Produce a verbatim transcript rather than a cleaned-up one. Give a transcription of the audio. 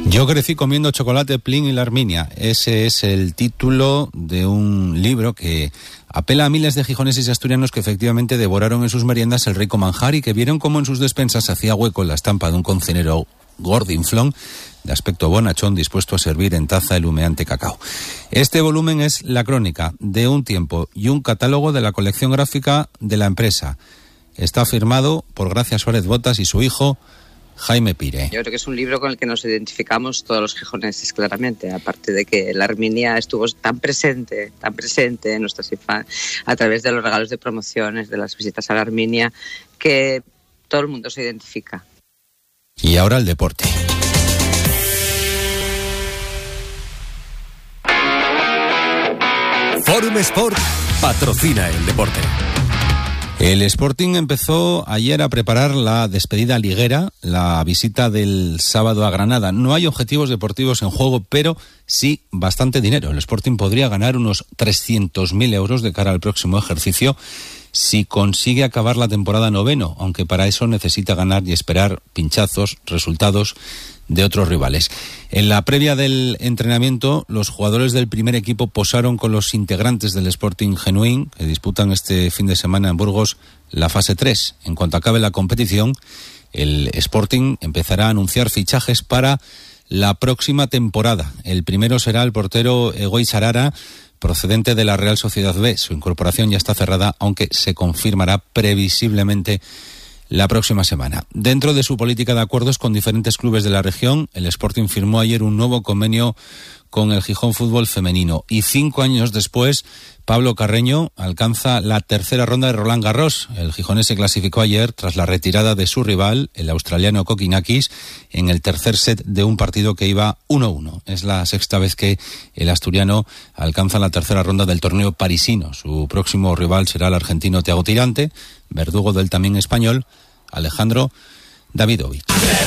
Yo crecí comiendo chocolate Plin y la Arminia. Ese es el título de un libro que apela a miles de gijoneses y asturianos que efectivamente devoraron en sus meriendas el rico manjar y que vieron cómo en sus despensas se hacía hueco la estampa de un cocinero gordinflón de aspecto bonachón dispuesto a servir en taza el humeante cacao. Este volumen es la crónica de un tiempo y un catálogo de la colección gráfica de la empresa. Está firmado por Gracia Suárez Botas y su hijo Jaime Pire. Yo creo que es un libro con el que nos identificamos todos los gijoneses claramente, aparte de que la Arminia estuvo tan presente, tan presente en nuestras infancias, a través de los regalos de promociones, de las visitas a la Arminia, que todo el mundo se identifica. Y ahora el deporte. Forum Sport patrocina el deporte. El Sporting empezó ayer a preparar la despedida liguera, la visita del sábado a Granada. No hay objetivos deportivos en juego, pero sí bastante dinero. El Sporting podría ganar unos trescientos mil euros de cara al próximo ejercicio si consigue acabar la temporada noveno, aunque para eso necesita ganar y esperar pinchazos, resultados de otros rivales. En la previa del entrenamiento, los jugadores del primer equipo posaron con los integrantes del Sporting Genuín, que disputan este fin de semana en Burgos la fase tres. En cuanto acabe la competición, el Sporting empezará a anunciar fichajes para la próxima temporada. El primero será el portero Egoy Sarara, procedente de la Real Sociedad B. Su incorporación ya está cerrada, aunque se confirmará previsiblemente la próxima semana. Dentro de su política de acuerdos con diferentes clubes de la región, el Sporting firmó ayer un nuevo convenio con el Gijón Fútbol Femenino y cinco años después Pablo Carreño alcanza la tercera ronda de Roland Garros. El gijonés se clasificó ayer tras la retirada de su rival, el australiano Kokinakis, en el tercer set de un partido que iba uno uno. Es la sexta vez que el asturiano alcanza la tercera ronda del torneo parisino. Su próximo rival será el argentino Thiago Tirante, verdugo del también español Alejandro Davidovich.